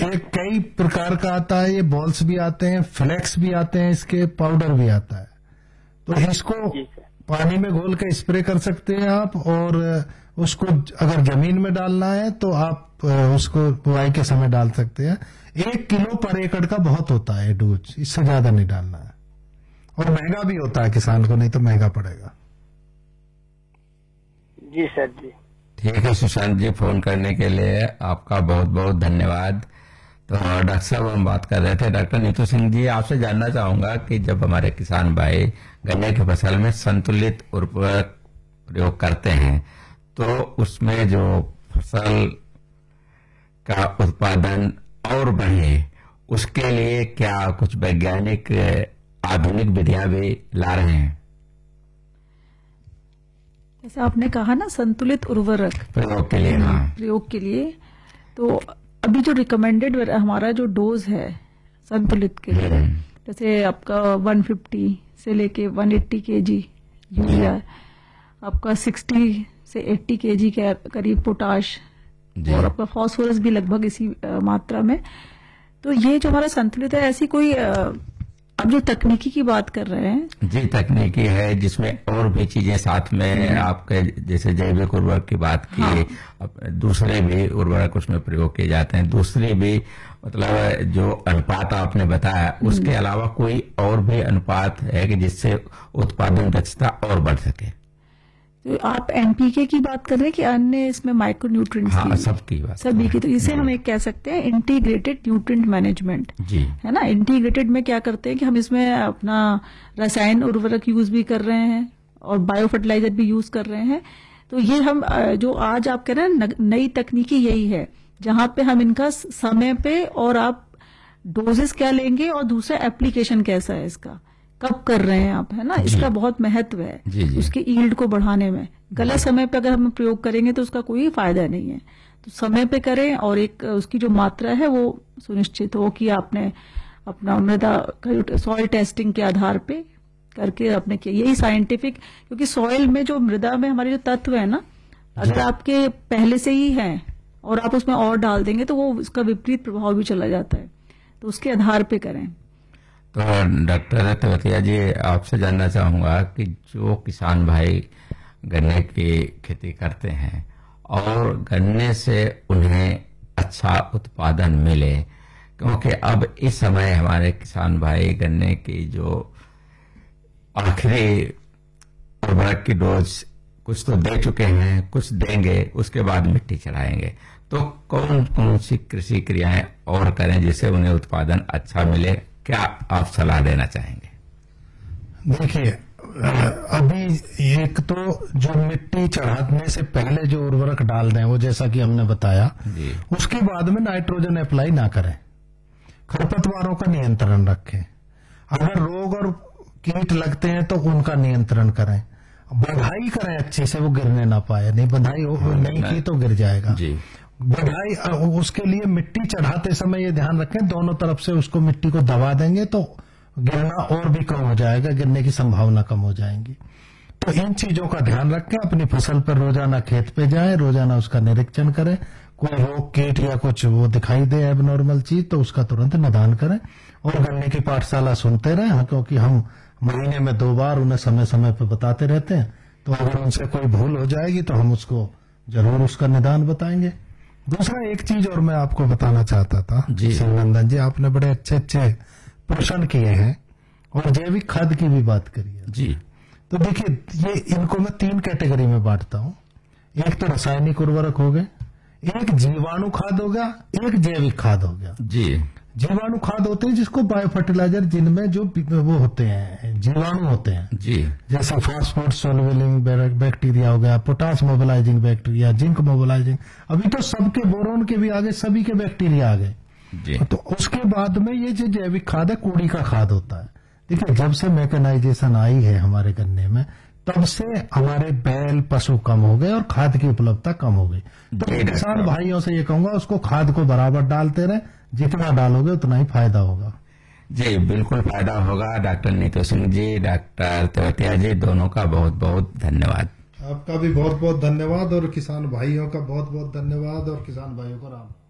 ये कई प्रकार का आता है, ये बॉल्स भी आते हैं, फ्लेक्स भी आते हैं, इसके पाउडर भी आता है। तो इसको पानी में घोल के स्प्रे कर सकते हैं आप, और उसको अगर जमीन में डालना है तो आप उसको बुआई के समय डाल सकते हैं। 1 किलो पर एकड़ का बहुत होता है डोज, इससे ज्यादा नहीं डालना है, और महंगा भी होता है किसान को, नहीं तो महंगा पड़ेगा। जी सर जी। ठीक है सुशांत जी, फोन करने के लिए आपका बहुत बहुत धन्यवाद। तो डॉक्टर साहब हम बात कर रहे थे, डॉक्टर नीतू सिंह जी आपसे जानना चाहूंगा कि जब हमारे किसान भाई गन्ने की फसल में संतुलित उर्वरक प्रयोग करते हैं तो उसमें जो फसल का उत्पादन और बढ़े उसके लिए क्या कुछ वैज्ञानिक आधुनिक विधियां भी ला रहे हैं? जैसे आपने कहा ना संतुलित उर्वरक प्रयोग के लिए, हाँ प्रयोग के लिए, तो अभी जो रिकमेंडेड हमारा जो डोज है संतुलित के लिए, जैसे आपका 150 से लेके 180 केजी यूरिया, आपका 60 से 80 केजी के करीब पोटाश, और आपका फास्फोरस भी लगभग इसी मात्रा में। तो ये जो हमारा संतुलित है, ऐसी कोई अब जो तकनीकी की बात कर रहे हैं जी, तकनीकी है जिसमें और भी चीजें साथ में आपके जैसे जैविक उर्वरक की बात की, हाँ। दूसरे भी उर्वरक उसमें प्रयोग किए जाते हैं, दूसरी भी मतलब जो अनुपात आपने बताया उसके अलावा कोई और भी अनुपात है कि जिससे उत्पादन दक्षता और बढ़ सके? तो आप एनपीके की बात कर रहे हैं कि अन्य इसमें माइक्रोन्यूट्रिएंट्स हाँ, की? सबकी बात, सभी की। तो इसे हम एक कह सकते हैं इंटीग्रेटेड न्यूट्रिएंट मैनेजमेंट, जी है ना। इंटीग्रेटेड में क्या करते हैं कि हम इसमें अपना रसायन उर्वरक यूज भी कर रहे हैं और बायो फर्टिलाइजर भी यूज कर रहे हैं। तो ये हम जो आज आप कह रहे हैं नई तकनीकी यही है, जहां पे हम इनका समय पे, और आप डोजेस क्या लेंगे और दूसरा एप्लीकेशन कैसा है इसका, कब कर रहे हैं आप, है ना, इसका बहुत महत्व है जी। उसके यील्ड को बढ़ाने में। गलत समय पे अगर हम प्रयोग करेंगे तो उसका कोई फायदा नहीं है। तो समय पे करें, और एक उसकी जो मात्रा है वो सुनिश्चित हो कि आपने अपना मृदा सॉइल टेस्टिंग के आधार पे करके आपने किया, यही साइंटिफिक, क्योंकि सॉइल में जो मृदा में हमारे जो तत्व है ना, अगर आपके पहले से ही है और आप उसमें और डाल देंगे तो वो उसका विपरीत प्रभाव भी चला जाता है। तो उसके आधार पे करें। तो डॉक्टर तेवतिया जी आपसे जानना चाहूंगा कि जो किसान भाई गन्ने की खेती करते हैं और गन्ने से उन्हें अच्छा उत्पादन मिले, क्योंकि अब इस समय हमारे किसान भाई गन्ने की जो आखिरी उर्वरक की डोज कुछ तो दे चुके हैं, कुछ देंगे, उसके बाद मिट्टी चढ़ाएंगे, तो कौन कौन सी कृषि क्रियाएं और करें जिससे उन्हें उत्पादन अच्छा मिले? क्या आप सलाह देना चाहेंगे? देखिए, अभी एक तो जो मिट्टी चढ़ाने से पहले जो उर्वरक डाल दें वो जैसा कि हमने बताया, उसके बाद में नाइट्रोजन अप्लाई ना करें, खरपतवारों का नियंत्रण रखें, अगर रोग और कीट लगते हैं तो उनका नियंत्रण करें, बधाई करें अच्छे से, वो गिरने ना पाए, नहीं बधाई नहीं की तो गिर जाएगा जी। बढ़ाई, उसके लिए मिट्टी चढ़ाते समय ये ध्यान रखें दोनों तरफ से उसको मिट्टी को दबा देंगे तो गिरना और भी कम हो जाएगा, गिरने की संभावना कम हो जाएगी। तो इन चीजों का ध्यान रखें, अपनी फसल पर रोजाना खेत पे जाएं, रोजाना उसका निरीक्षण करें, कोई रोग कीट या कुछ वो दिखाई दे एबनॉर्मल चीज तो उसका तुरंत निदान करें, और गन्ने की पाठशाला सुनते रहें, क्योंकि हम महीने में 2 बार उन्हें समय समय पर बताते रहते हैं। तो अगर उनसे कोई भूल हो जाएगी तो हम उसको जरूर उसका निदान बताएंगे। दूसरा एक चीज और मैं आपको बताना चाहता था जी शिवनंदन जी, आपने बड़े अच्छे अच्छे प्रश्न किए हैं और जैविक खाद की भी बात करी है जी। तो देखिए, ये इनको मैं 3 कैटेगरी में बांटता हूँ। एक तो रासायनिक उर्वरक हो गए, एक जीवाणु खाद हो गया, एक जैविक खाद हो गया जी। जीवाणु खाद होते हैं जिसको बायो फर्टिलाइजर, जिनमें जो वो होते हैं जीवाणु होते हैं जी, जैसे फास्फोरस सोल्युबल बैक्टीरिया हो गया, potash mobilising bacteria, zinc mobilising, अभी तो सबके बोरोन के भी आगे सभी के बैक्टीरिया आ गए। तो उसके बाद में ये जो जैविक खाद है कूड़ी का खाद होता है। देखिए, जब से मैकेनाइजेशन आई है हमारे गन्ने में, तब से हमारे बैल पशु कम हो गए और खाद की उपलब्धता कम हो गई। तो किसान भाइयों से ये कहूंगा, उसको खाद को बराबर डालते रहे, जितना डालोगे उतना ही फायदा होगा जी। बिल्कुल फायदा होगा। डॉक्टर नीतू सिंह जी, डॉक्टर तेवतिया जी, दोनों का बहुत बहुत धन्यवाद। आपका भी बहुत बहुत धन्यवाद, और किसान भाइयों का बहुत बहुत धन्यवाद, और किसान भाइयों को राम।